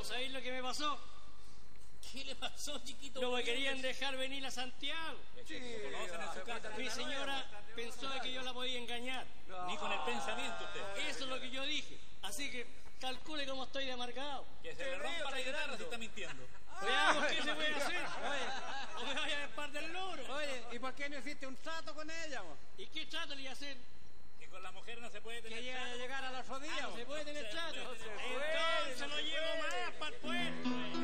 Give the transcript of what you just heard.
¿sabéis lo que me pasó? ¿Qué le pasó, chiquito? No me querían dejar venir a Santiago. Sí, Mi señora pensó de que yo la podía engañar. Ni con el pensamiento usted. Eso es lo que yo dije. Así que calcule cómo estoy de amargado. Que se le rompa la guitarra si está mintiendo. Veamos qué se puede hacer. O me vaya a despar del loro. Oye, ¿y por qué no hiciste un trato con ella, vos? ¿Y qué trato le iba a hacer? Que con la mujer no se puede tener Que trato. llegar a los días. ¿Se puede tener trato? Entonces lo llevo más para el puerto.